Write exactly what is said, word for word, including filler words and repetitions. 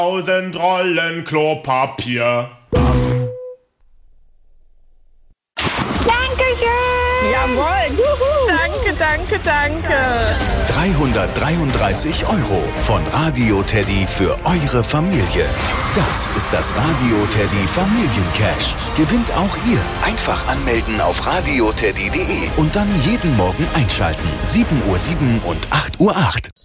Tausend Rollen Klopapier. Dankeschön! Jawohl! Juhu. Danke, danke, danke! dreihundertdreiunddreißig Euro von Radio Teddy für eure Familie. Das ist das Radio Teddy Familiencash. Gewinnt auch ihr. Einfach anmelden auf radioteddy punkt de und dann jeden Morgen einschalten. sieben Uhr sieben und acht Uhr acht.